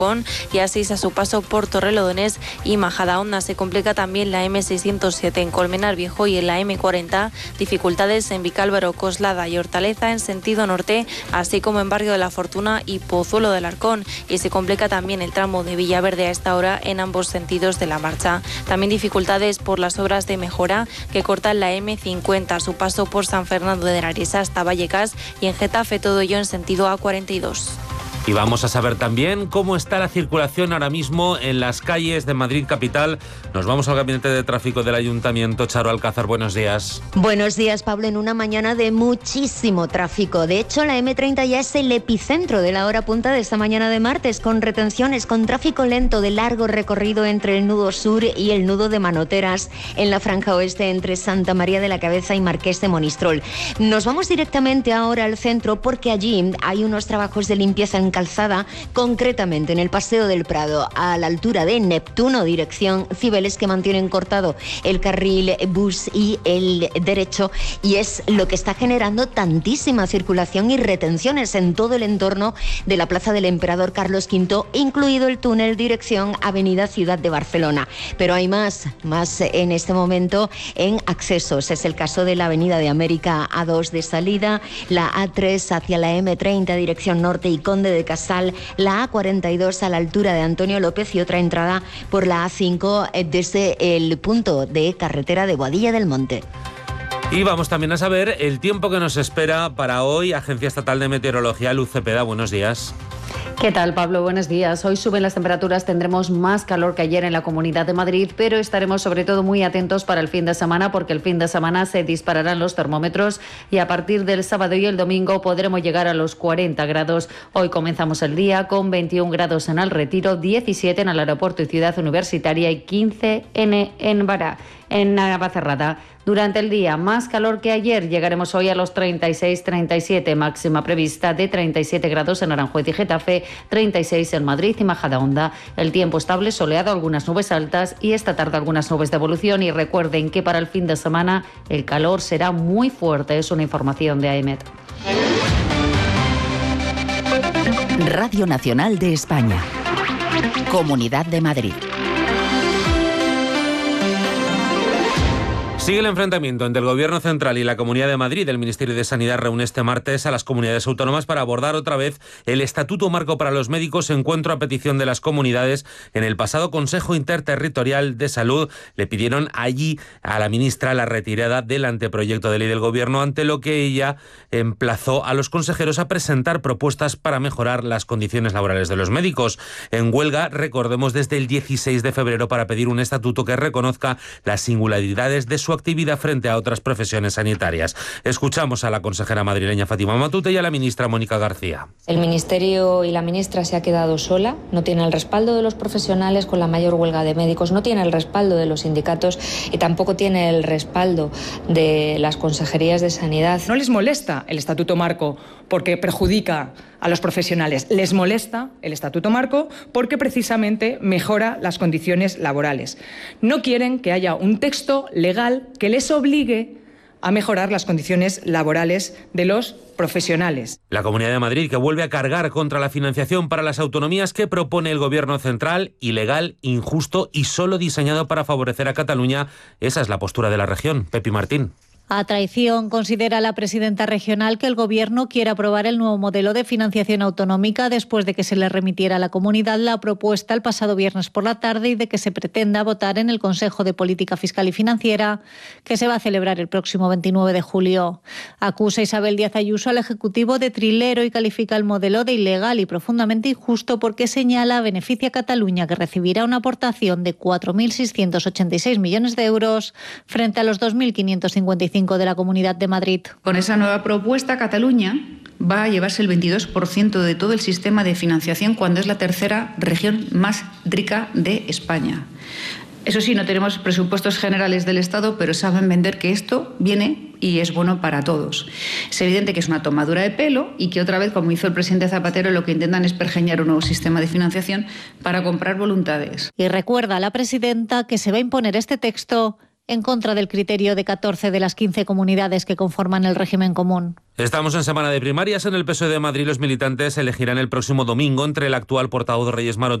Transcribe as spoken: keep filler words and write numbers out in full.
y así a su paso por Torrelodones y Majadahonda. Se complica también la eme seiscientos siete en Colmenar Viejo y en la eme cuarenta, dificultades en Vicálvaro, Coslada y Hortaleza en sentido norte, así como en Barrio de la Fortuna y Pozuelo del Arcón, y se complica también el tramo de Villaverde a esta hora en ambos sentidos de la marcha. También dificultades por las obras de mejora que cortan la eme cincuenta a su paso por San Fernando de Henares hasta Vallecas y en Getafe, todo ello en sentido a cuarenta y dos. Y vamos a saber también cómo está la circulación ahora mismo en las calles de Madrid capital. Nos vamos al gabinete de tráfico del Ayuntamiento. Charo Alcázar, buenos días. Buenos días, Pablo. En una mañana de muchísimo tráfico. De hecho, la eme treinta ya es el epicentro de la hora punta de esta mañana de martes, con retenciones, con tráfico lento de largo recorrido entre el nudo sur y el nudo de Manoteras, en la franja oeste entre Santa María de la Cabeza y Marqués de Monistrol. Nos vamos directamente ahora al centro porque allí hay unos trabajos de limpieza en calzada, concretamente en el Paseo del Prado, a la altura de Neptuno, dirección Cibeles, que mantienen cortado el carril bus y el derecho, y es lo que está generando tantísima circulación y retenciones en todo el entorno de la Plaza del Emperador Carlos quinto, incluido el túnel dirección Avenida Ciudad de Barcelona. Pero hay más, más en este momento en accesos. Es el caso de la Avenida de América a dos de salida, la a tres hacia la eme treinta, dirección norte y Conde de Casal, la a cuarenta y dos a la altura de Antonio López y otra entrada por la a cinco desde el punto de carretera de Boadilla del Monte. Y vamos también a saber el tiempo que nos espera para hoy. Agencia Estatal de Meteorología, Luz Cepeda, buenos días. ¿Qué tal, Pablo? Buenos días. Hoy suben las temperaturas, tendremos más calor que ayer en la Comunidad de Madrid, pero estaremos sobre todo muy atentos para el fin de semana, porque el fin de semana se dispararán los termómetros y a partir del sábado y el domingo podremos llegar a los cuarenta grados. Hoy comenzamos el día con veintiún grados en El Retiro, diecisiete en el aeropuerto y Ciudad Universitaria y quince en Envara, en Navacerrada. Durante el día, más calor que ayer, llegaremos hoy a los treinta y seis treinta y siete, máxima prevista de treinta y siete grados en Aranjuez y Getafe, treinta y seis en Madrid y Majadahonda. El tiempo estable, soleado, algunas nubes altas y esta tarde algunas nubes de evolución. Y recuerden que para el fin de semana el calor será muy fuerte, es una información de AEMET. Radio Nacional de España, Comunidad de Madrid. Sigue el enfrentamiento entre el Gobierno central y la Comunidad de Madrid. El Ministerio de Sanidad reúne este martes a las comunidades autónomas para abordar otra vez el Estatuto Marco para los Médicos, encuentro a petición de las comunidades. En el pasado Consejo Interterritorial de Salud le pidieron allí a la ministra la retirada del anteproyecto de ley del Gobierno, ante lo que ella emplazó a los consejeros a presentar propuestas para mejorar las condiciones laborales de los médicos. En huelga, recordemos, desde el dieciséis de febrero para pedir un estatuto que reconozca las singularidades de su actividad frente a otras profesiones sanitarias. Escuchamos a la consejera madrileña Fátima Matute y a la ministra Mónica García. El Ministerio y la ministra se ha quedado sola, no tiene el respaldo de los profesionales con la mayor huelga de médicos, no tiene el respaldo de los sindicatos y tampoco tiene el respaldo de las consejerías de sanidad. No les molesta el Estatuto Marco porque perjudica a los profesionales, les molesta el Estatuto Marco porque precisamente mejora las condiciones laborales. No quieren que haya un texto legal que les obligue a mejorar las condiciones laborales de los profesionales. La Comunidad de Madrid, que vuelve a cargar contra la financiación para las autonomías que propone el Gobierno central, ilegal, injusto y solo diseñado para favorecer a Cataluña. Esa es la postura de la región. Pepi Martín. A traición, considera la presidenta regional que el Gobierno quiere aprobar el nuevo modelo de financiación autonómica después de que se le remitiera a la comunidad la propuesta el pasado viernes por la tarde y de que se pretenda votar en el Consejo de Política Fiscal y Financiera, que se va a celebrar el próximo veintinueve de julio. Acusa Isabel Díaz Ayuso al Ejecutivo de trilero y califica el modelo de ilegal y profundamente injusto porque señala beneficia a Cataluña, que recibirá una aportación de cuatro mil seiscientos ochenta y seis millones de euros frente a los dos mil quinientos cincuenta y cinco de la Comunidad de Madrid. Con esa nueva propuesta, Cataluña va a llevarse el veintidós por ciento de todo el sistema de financiación cuando es la tercera región más rica de España. Eso sí, no tenemos presupuestos generales del Estado, pero saben vender que esto viene y es bueno para todos. Es evidente que es una tomadura de pelo y que otra vez, como hizo el presidente Zapatero, lo que intentan es pergeñar un nuevo sistema de financiación para comprar voluntades. Y recuerda a la presidenta que se va a imponer este texto en contra del criterio de catorce de las quince comunidades que conforman el régimen común. Estamos en semana de primarias en el P S O E de Madrid. Los militantes elegirán el próximo domingo entre el actual portavoz de Reyes Maroto